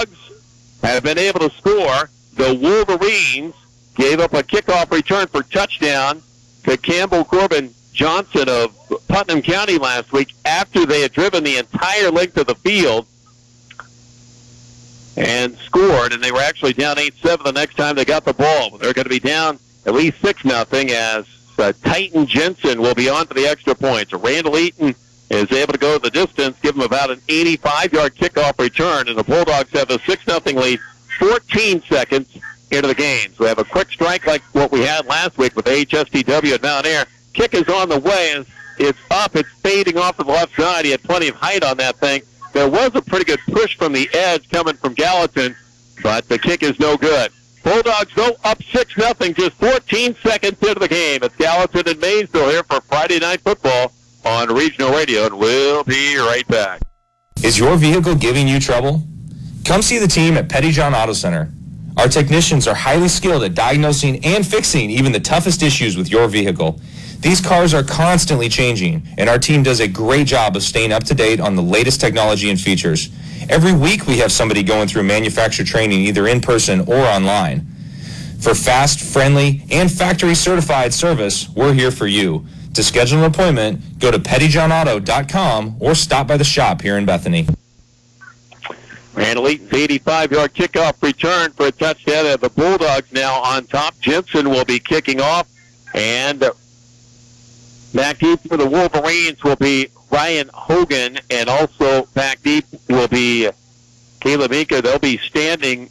Bulldogs have been able to score. The Wolverines gave up a kickoff return for touchdown to Campbell Corbin Johnson of Putnam County last week after they had driven the entire length of the field and scored, and they were actually down 8-7 the next time they got the ball. They're going to be down at least 6-0 as Titan Jensen will be on for the extra points. Randall Eaton is able to go the distance, give them about an 85-yard kickoff return, and the Bulldogs have a 6-0 lead 14 seconds into the game. So we have a quick strike like what we had last week with HSTW at Mount Air. Kick is on the way. It's up. It's fading off to the left side. He had plenty of height on that thing. There was a pretty good push from the edge coming from Gallatin, but the kick is no good. Bulldogs go up 6-0, just 14 seconds into the game. It's Gallatin and Maysville here for Friday Night Football on Regional Radio, and we'll be right back. Is your vehicle giving you trouble? Come see the team at Pettyjohn Auto Center. Our technicians are highly skilled at diagnosing and fixing even the toughest issues with your vehicle. These cars are constantly changing, and our team does a great job of staying up to date on the latest technology and features. Every week we have somebody going through manufacturer training either in person or online. For fast, friendly, and factory-certified service, we're here for you. To schedule an appointment, go to pettyjohnauto.com or stop by the shop here in Bethany. Randall Eaton's 85-yard kickoff return for a touchdown. The Bulldogs now on top. Jensen will be kicking off, and back deep for the Wolverines will be Ryan Hogan, and also back deep will be Caleb Mika. They'll be standing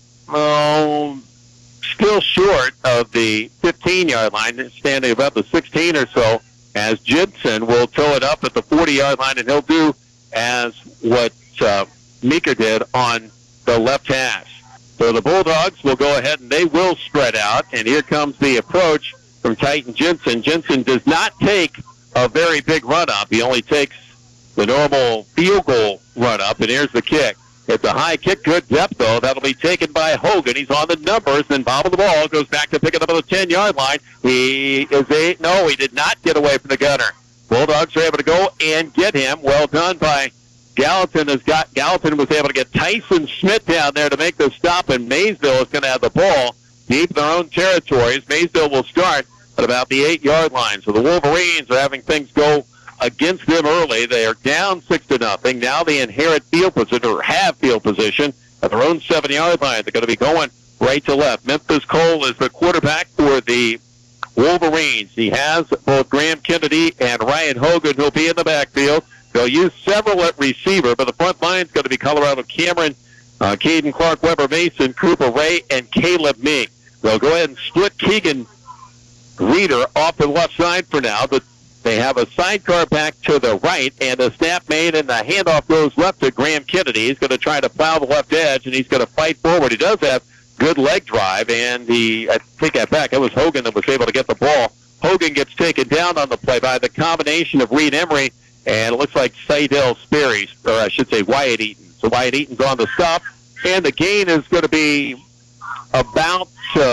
still short of the 15-yard line, standing about the 16 or so, as Jensen will tow it up at the 40-yard line, and he'll do as what Mika did on the left hash. So the Bulldogs will go ahead and they will spread out, and here comes the approach from Titan Jensen. Jensen does not take a very big run-up. He only takes the normal field goal run-up, and here's the kick. It's a high kick, good depth, though. That'll be taken by Hogan. He's on the numbers, then bobble the ball, goes back to pick it up on the 10-yard line. He did not get away from the gunner. Bulldogs are able to go and get him. Well done by Gallatin. Gallatin was able to get Tyson Schmidt down there to make the stop, and Maysville is going to have the ball deep in their own territories. Maysville will start at about the 8-yard line. So the Wolverines are having things go against them early. They are down 6-0. Now they inherit field position, or have field position, at their own 7-yard line. They're going to be going right to left. Memphis Cole is the quarterback for the Wolverines. He has both Graham Kennedy and Ryan Hogan, who'll be in the backfield. They'll use several at receiver, but the front line is going to be Colorado Cameron, Caden Clark, Weber Mason, Cooper Ray, and Caleb Meek. They'll go ahead and split Keegan Reeder off the left side for now, but they have a sidecar back to the right, and the snap made, and the handoff goes left to Graham Kennedy. He's going to try to plow the left edge, and he's going to fight forward. He does have good leg drive, and I take that back. It was Hogan that was able to get the ball. Hogan gets taken down on the play by the combination of Reed Emery, and it looks like Seidel Sperry, or I should say Wyatt Eaton. So Wyatt Eaton's on the stop, and the gain is going to be about,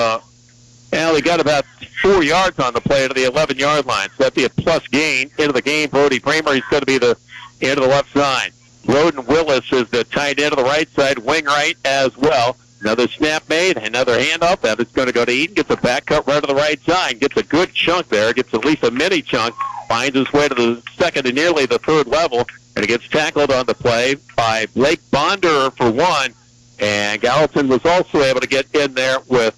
they got about 4 yards on the play to the 11-yard line. So that'd be a plus gain into the game. Brody Kramer, he's going to be the end of the left side. Roden Willis is the tight end of the right side, wing right as well. Another snap made, another handoff. That is going to go to Eaton. Gets a back cut right to the right side. Gets a good chunk there. Gets at least a mini chunk. Finds his way to the second and nearly the third level. And it gets tackled on the play by Blake Bonder for one. And Gallatin was also able to get in there with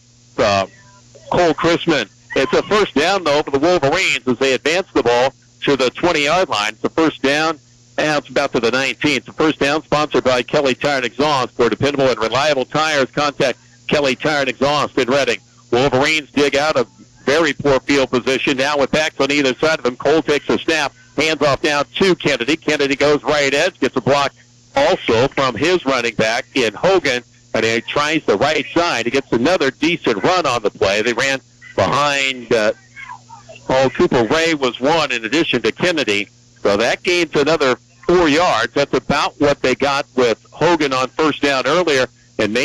Cole Chrisman. It's a first down, though, for the Wolverines as they advance the ball to the 20-yard line. It's a first down. Now it's about to the 19th. The first down sponsored by Kelly Tire and Exhaust. For dependable and reliable tires, contact Kelly Tire and Exhaust in Reading. Wolverines dig out of very poor field position. Now with backs on either side of them, Cole takes a snap. Hands off now to Kennedy. Kennedy goes right edge, gets a block also from his running back in Hogan, and he tries the right side. He gets another decent run on the play. They ran behind Cooper Ray was one in addition to Kennedy. So that gains another 4 yards. That's about what they got with Hogan on first down earlier. And